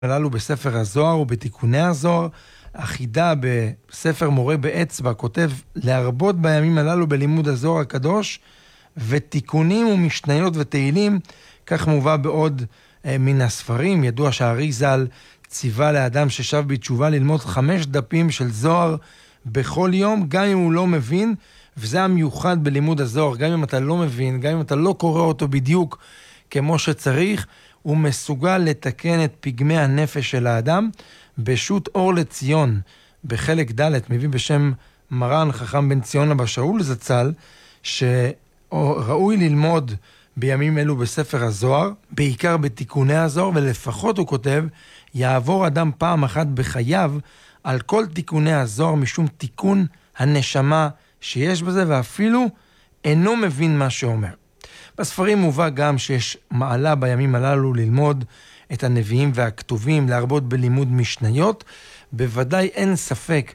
הללו בספר הזוהר ובתיקוני הזוהר. החידה בספר מורה באצבע כותב להרבות בימים הללו בלימוד הזוהר הקדוש ותיקונים ומשניות ותהילים. כך מובא בעוד מן הספרים. ידוע שהארי ז"ל ציווה לאדם ששב בתשובה ללמוד 5 דפים של זוהר בכל יום, גם אם הוא לא מבין, וזה המיוחד בלימוד הזוהר. גם אם אתה לא מבין, גם אם אתה לא קורא אותו בדיוק כמו שצריך, הוא מסוגל לתקן את פגמי הנפש של האדם. בשו"ת אור לציון בחלק ד' מביא בשם מרן חכם בן ציון אבא שאול זצ"ל, שראוי ללמוד בימים אלו בספר הזוהר, בעיקר בתיקוני הזוהר, ולפחות הוא כותב, יעבור אדם פעם אחת בחייו על כל תיקוני הזוהר משום תיקון הנשמה שיש בזה, ואפילו אינו מבין מה שאומר. בספרים מובא גם שיש מעלה בימים הללו ללמוד את הנביאים והכתובים, להרבות בלימוד משניות. בוודאי אין ספק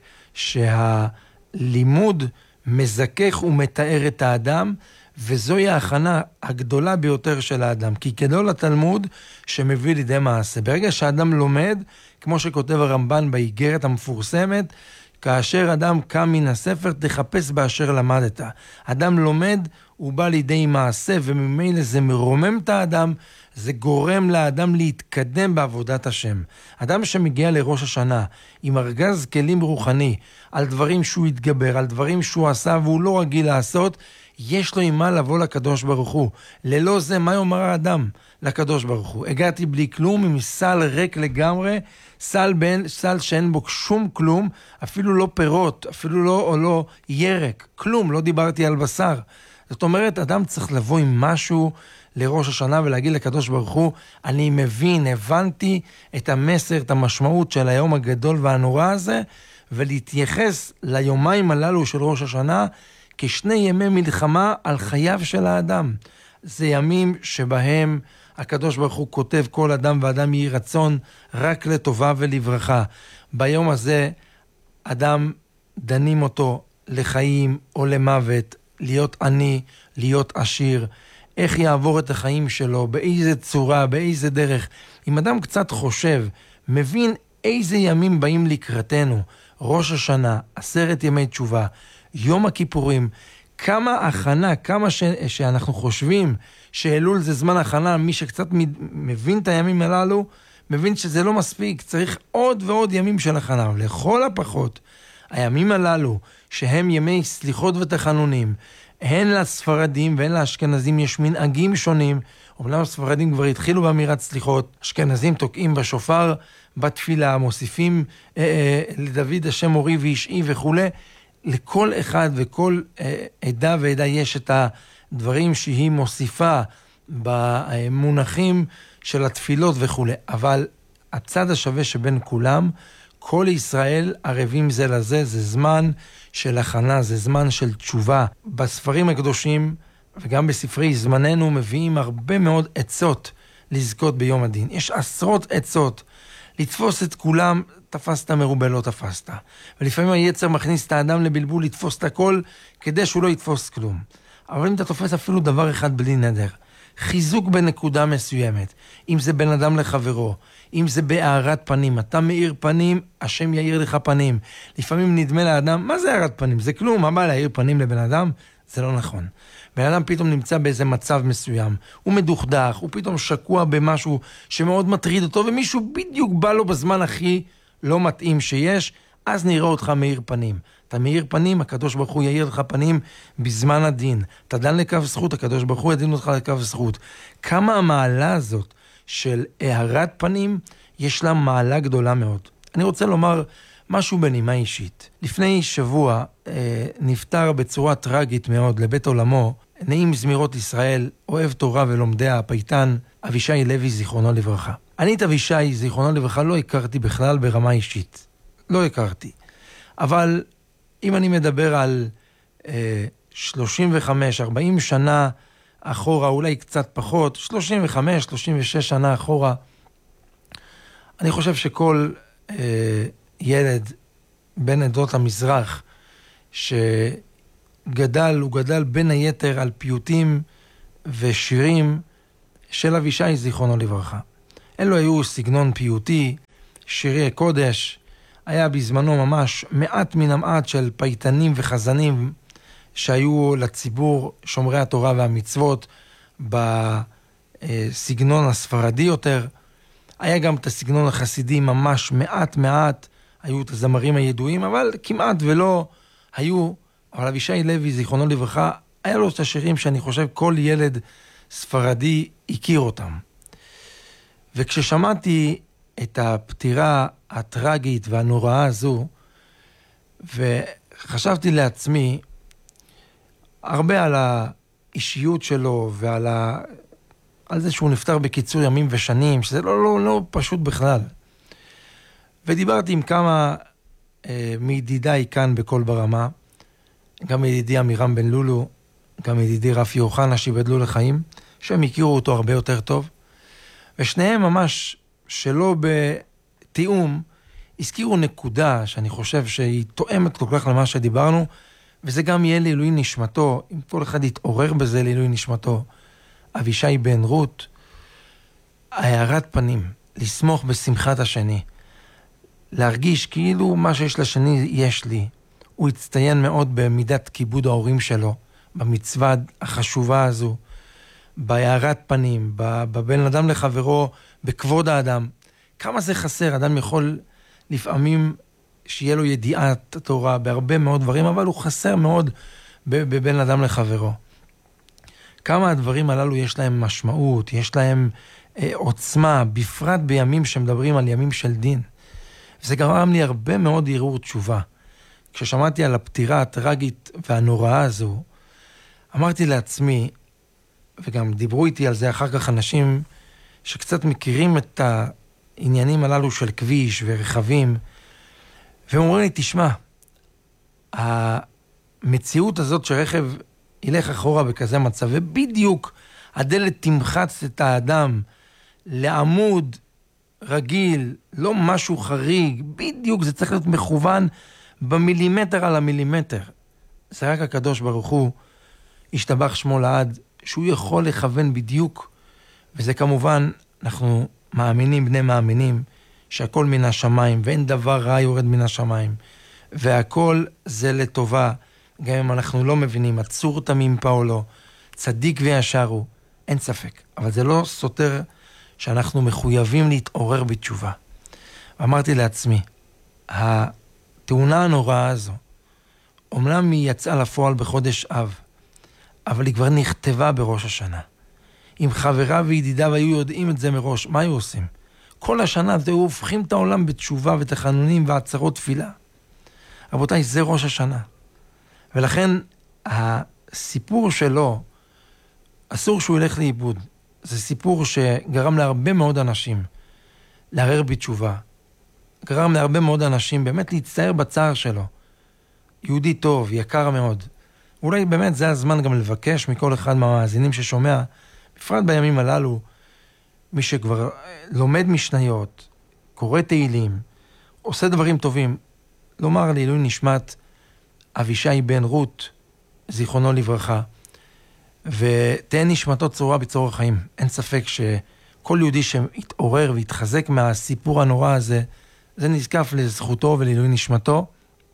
שהלימוד מזכך ומתאר את האדם, וזוהי ההכנה הגדולה ביותר של האדם, כי גדול התלמוד שמביא לידי מעשה. ברגע שהאדם לומד, כמו שכותב הרמב"ן באיגרת המפורסמת, כאשר אדם קם מן הספר, תחפש באשר למדת. אדם לומד, הוא בא לידי מעשה, וממילא זה מרומם את האדם, זה גורם לאדם להתקדם בעבודת השם. אדם שמגיע לראש השנה עם ארגז כלים רוחני, על דברים שהוא התגבר, על דברים שהוא עשה והוא לא רגיל לעשות, יש לו עם מה לבוא לקדוש ברוך הוא. ללא זה, מה יאמר האדם לקדוש ברוך הוא? הגעתי בלי כלום, עם סל ריק לגמרי, סל שאין בו שום כלום, אפילו לא פירות, אפילו לא ירק, כלום, לא דיברתי על בשר. זאת אומרת, אדם צריך לבוא עם משהו לראש השנה ולהגיד לקדוש ברוך הוא, אני מבין, הבנתי את המסר, את המשמעות של היום הגדול והנורא הזה, ולהתייחס ליומיים הללו של ראש השנה כשני ימי מלחמה על חייו של האדם. זה ימים שבהם הקדוש ברוך הוא כותב כל אדם ואדם יהי רצון רק לטובה ולברכה. ביום הזה אדם דנים אותו לחיים או למוות, להיות עני, להיות עשיר, איך יעבור את החיים שלו, באיזה צורה, באיזה דרך. אם אדם קצת חושב, מבין איזה ימים באים לקראתנו, ראש השנה, 10 ימי תשובה, יום הכיפורים, כמה הכנה, כמה שאנחנו חושבים שאלול זה זמן הכנה, מי שקצת מבין את הימים הללו, מבין שזה לא מספיק, צריך עוד ועוד ימים של הכנה. לכל הפחות, הימים הללו, שהם ימי סליחות ותחנונים, הן לספרדים והן לאשכנזים יש מנהגים שונים. אומנם הספרדים כבר התחילו באמירת סליחות, אשכנזים תוקעים בשופר, בתפילה, מוסיפים לדוד השם אורי ואישי וכו'. לכל אחד וכל עדה ועדה יש את הדברים שהיא מוסיפה במונחים של התפילות וכו'. אבל הצד השווה שבין כולם, כל ישראל ערבים זה לזה, זה זמן של הכנה, זה זמן של תשובה. בספרים הקדושים וגם בספרי זמננו מביאים הרבה מאוד עצות לזכות ביום הדין. יש עשרות עצות. לתפוס את כולם, תפסת מרובה לא תפסת. ולפעמים היצר מכניס את האדם לבלבול לתפוס את הכל כדי שהוא לא יתפוס כלום. אבל אם אתה תופס אפילו דבר אחד בלי נדר, חיזוק בנקודה מסוימת, אם זה בן אדם לחברו, אם זה בהארת פנים, אתה מאיר פנים, השם יאיר לך פנים. לפעמים נדמה לאדם, מה זה הארת פנים? זה כלום, מה בא להאיר פנים לבן אדם? זה לא נכון. בן אדם פתאום נמצא באיזה מצב מסוים, הוא מדוכדך, הוא פתאום שקוע במשהו שמאוד מטריד אותו, ומישהו בדיוק בא לו בזמן הכי לא מתאים שיש, אז נראה אותך מאיר פנים. אתה מאיר פנים, הקדוש ברוך הוא יאיר לך פנים בזמן הדין. אתה דן לקו זכות, הקדוש ברוך הוא ידין אותך לקו זכות. כמה המעלה הזאת של הארת פנים, יש לה מעלה גדולה מאוד. אני רוצה לומר משהו בנימה אישית. לפני שבוע נפטר בצורה טרגית מאוד לבית עולמו, נעים זמירות ישראל, אוהב תורה ולומדיה, הפייטן אבישי לוי זיכרונו לברכה. אני את אבישי זיכרונו לברכה לא הכרתי בכלל ברמה אישית. לא הכרתי. אבל אם אני מדבר על 35, 40 שנה אחורה, אולי קצת פחות, 35, 36 שנה אחורה, אני חושב שכל ילד בן עדות המזרח שגדל, הוא גדל בין היתר על פיוטים ושירים של אבישי זיכרונו לברכה. אלו היו סגנון פיוטי, שירי קודש, היה בזמנו ממש מעט מן המעט של פייטנים וחזנים שהיו לציבור שומרי התורה והמצוות בסגנון הספרדי יותר. היה גם את הסגנון החסידי ממש מעט, היו את הזמרים הידועים, אבל כמעט ולא היו. אבל אבישי לוי, זיכרונו לברכה, היה לו את השירים שאני חושב כל ילד ספרדי הכיר אותם. וכששמעתי את הפטירה הטרגית והנוראה הזו, וחשבתי לעצמי הרבה על האישיות שלו ועל על זה שהוא נפטר בקיצור ימים ושנים, שזה לא פשוט בכלל. ודיברתי עם כמה מידידיי כאן בכל ברמה, גם ידידי אמירם בן לולו, גם ידידי רפי אוחנה שיבדלו לחיים, שהם הכירו אותו הרבה יותר טוב, ושניהם ממש שלא בתיאום, הזכירו נקודה שאני חושב שהיא תואמת כל כך למה שדיברנו, וזה גם יהיה לעילוי נשמתו, אם כל אחד יתעורר בזה לעילוי נשמתו, אבישי בן רות, הערת פנים, לסמוך בשמחת השני, להרגיש כאילו מה שיש לשני יש לי. הוא הצטיין מאוד במידת כיבוד ההורים שלו, במצווה החשובה הזו, בהערת פנים, בבין אדם לחברו, בכבוד האדם. כמה זה חסר, אדם יכול לפעמים שיהיה לו ידיעת התורה בהרבה מאוד דברים, אבל הוא חסר מאוד בבין אדם לחברו. כמה הדברים הללו יש להם משמעות, יש להם עוצמה, בפרט בימים שמדברים על ימים של דין. זה גרם לי הרבה מאוד ערעור תשובה. כששמעתי על הפטירה הטרגית והנוראה הזו, אמרתי לעצמי, וגם דיברו איתי על זה אחר כך אנשים שקצת מכירים את העניינים הללו של כביש ורכבים, והם אומרים לי, תשמע, המציאות הזאת שרכב ילך אחורה בכזה מצב, ובדיוק הדלת תמחץ את האדם לעמוד רגיל, לא משהו חריג, בדיוק זה צריך להיות מכוון במילימטר על המילימטר. זה רק הקדוש ברוך הוא, השתבח שמו לעד, שהוא יכול לכוון בדיוק, וזה כמובן, אנחנו מאמינים, בני מאמינים, שהכל מן השמיים, ואין דבר רע יורד מן השמיים, והכל זה לטובה, גם אם אנחנו לא מבינים, עצור תמים פעולו, צדיק וישר הוא, אין ספק, אבל זה לא סותר שאנחנו מחויבים להתעורר בתשובה. ואמרתי לעצמי, התאונה הנוראה הזו, אומנם היא יצאה לפועל בחודש אב, אבל היא כבר נכתבה בראש השנה. אם חבריו וידידיו היו יודעים את זה מראש, מה היו עושים? כל השנה היו הופכים את העולם בתשובה ותחנונים ועצרות תפילה. רבותיי, זה ראש השנה. ולכן הסיפור שלו, אסור שהוא ילך לאיבוד. זה סיפור שגרם להרבה מאוד אנשים לערער בתשובה. גרם להרבה מאוד אנשים באמת להצטער בצער שלו. יהודי טוב, יקר מאוד. אולי באמת זה הזמן גם לבקש מכל אחד מהמאזינים ששומע, בפרט בימים הללו, מי שכבר לומד משניות, קורא תהילים, עושה דברים טובים, לומר לעילוי נשמת אבישי בן רות, זיכרונו לברכה, ותהא נשמתו צרורה בצרור החיים. אין ספק שכל יהודי שהתעורר והתחזק מהסיפור הנורא הזה, זה נזקף לזכותו ולעילוי נשמתו,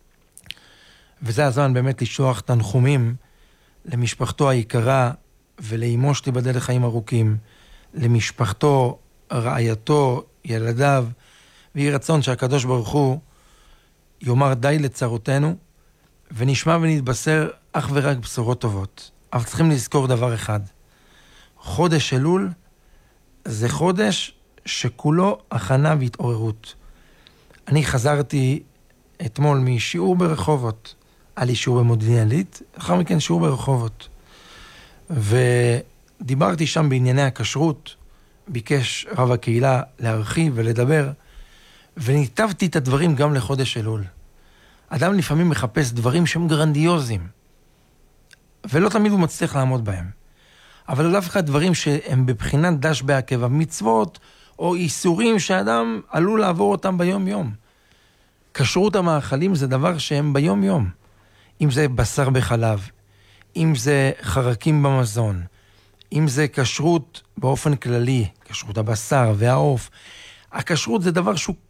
וזה הזמן באמת לשלוח תנחומים למשפחתו היקרה ולאמו שתיבדל לחיים ארוכים, למשפחתו, רעייתו, ילדיו, ויהי רצון שהקדוש ברוך הוא יאמר די לצרותינו, ונשמע ונתבשר אך ורק בשורות טובות. אבל צריכים לזכור דבר אחד, חודש אלול זה חודש שכולו הכנה והתעוררות. אני חזרתי אתמול משיעור ברחובות, היה לי שיעור במודיעין עילית, אחר מכן שיעור ברחובות. ודיברתי שם בענייני הכשרות, ביקש רב הקהילה להרחיב ולדבר, וניתבתי את הדברים גם לחודש אלול. אדם לפעמים מחפש דברים שהם גרנדיוזיים, ולא תמיד הוא מצליח לעמוד בהם. אבל דווקא דברים שהם בבחינת דש בעקב, מצוות או איסורים שאדם עלול לעבור אותם ביום יום. כשרות המאכלים זה דבר שהם ביום יום. אם זה בשר בחלב, אם זה חרקים במזון, אם זה כשרות באופן כללי, כשרות הבשר והעוף. הכשרות זה דבר שהוא